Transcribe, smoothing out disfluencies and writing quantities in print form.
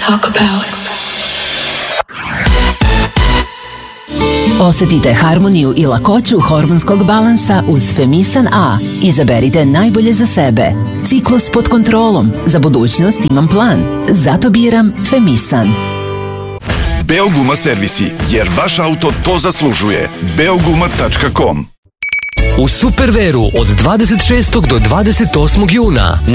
talk about. Osetite harmoniju i lakoću hormonskog balansa uz Femisan A. Izaberite najbolje za sebe. Ciklus pod kontrolom. Za budućnost imam plan. Zato biram Femisan. Beoguma servisi, jer vaš auto to zaslužuje. Beoguma.com. U Superveru od 26. do 28. juna